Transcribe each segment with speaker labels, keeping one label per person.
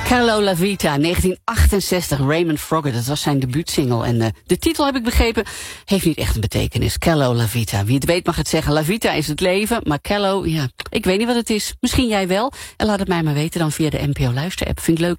Speaker 1: Carlo La Vita, 1968, Raymond Frogger, dat was zijn debuutsingle. En de titel, heb ik begrepen, heeft niet echt een betekenis. Carlo La Vita. Wie het weet mag het zeggen, La Vita is het leven, maar Carlo, ja, ik weet niet wat het is. Misschien jij wel. En laat het mij maar weten dan via de NPO Luister-app. Vind ik leuk.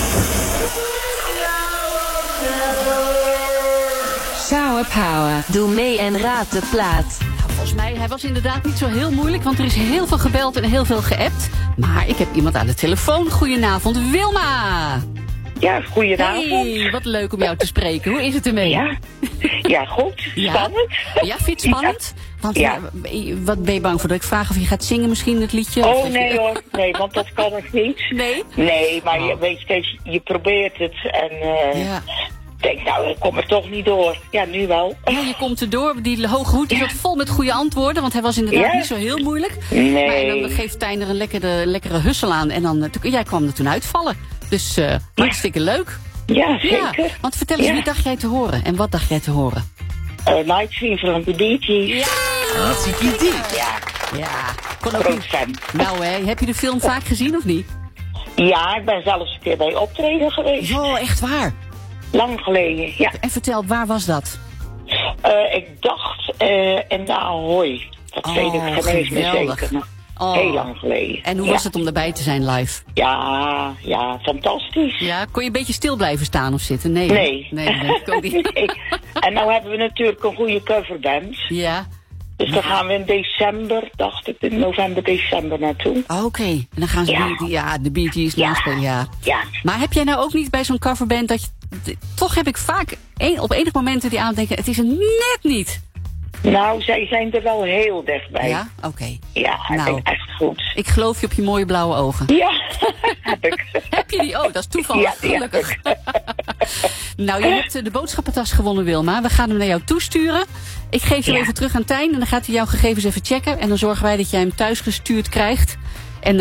Speaker 2: Shower Power. Doe mee en raad de plaat.
Speaker 1: Volgens mij, hij was inderdaad niet zo heel moeilijk, want er is heel veel gebeld en heel veel geappt. Maar ik heb iemand aan de telefoon. Goedenavond, Wilma.
Speaker 3: Ja, goedenavond.
Speaker 1: Hey, wat leuk om jou te spreken. Hoe is het ermee?
Speaker 3: Ja, goed. Spannend.
Speaker 1: Ja, vind je het spannend? Ja. Want wat ben je bang voor? Dat ik vraag of je gaat zingen misschien, het liedje?
Speaker 3: Oh, nee hoor. Nee, want dat kan ik niet.
Speaker 1: Nee?
Speaker 3: Nee, maar je weet steeds, je probeert het en... Ik denk, nou, ik kom er toch niet door. Ja, nu wel.
Speaker 1: Ja, je komt erdoor. Die hoge hoed zat vol met goede antwoorden, want hij was inderdaad niet zo heel moeilijk.
Speaker 3: Nee.
Speaker 1: Maar dan geeft Tijn er een lekkere hussel aan en dan, jij kwam er toen uitvallen. Dus hartstikke leuk.
Speaker 3: Ja, zeker.
Speaker 1: Ja, want vertel eens, wie dacht jij te horen en wat dacht jij te horen?
Speaker 3: Night Fever van de Bee Gees.
Speaker 1: Ja, hartstikke idee. Ja.
Speaker 3: Groot fan.
Speaker 1: Nou heb je de film vaak gezien of niet?
Speaker 3: Ja, ik ben zelfs een keer bij optreden geweest.
Speaker 1: Oh, echt waar?
Speaker 3: Lang geleden, ja.
Speaker 1: En vertel, waar was dat?
Speaker 3: Ik dacht in de Ahoy. Dat weet ik geen eens meer zeker. Heel lang geleden.
Speaker 1: En hoe was het om erbij te zijn live?
Speaker 3: Ja, fantastisch.
Speaker 1: Ja, kon je een beetje stil blijven staan of zitten? Nee, ik ook niet.
Speaker 3: Nee. En nou hebben we natuurlijk een goede coverband.
Speaker 1: Ja.
Speaker 3: Dus dan gaan we in december, dacht ik, in november, december naartoe.
Speaker 1: Oké. En dan gaan ze de Bee Gees naspelen, ja. Maar heb jij nou ook niet bij zo'n coverband dat je... Toch heb ik vaak op enig momenten die aandenken, het is er net niet.
Speaker 3: Nou, zij zijn er wel heel dichtbij.
Speaker 1: Ja? Oké.
Speaker 3: Ja, ik denk echt goed.
Speaker 1: Ik geloof je op je mooie blauwe ogen.
Speaker 3: Ja, heb ik.
Speaker 1: Heb je die? Oh, dat is toevallig.
Speaker 3: Ja,
Speaker 1: gelukkig. Nou, je hebt de boodschappentas gewonnen, Wilma. We gaan hem naar jou toesturen. Ik geef je even terug aan Tijn en dan gaat hij jouw gegevens even checken. En dan zorgen wij dat jij hem thuis gestuurd krijgt.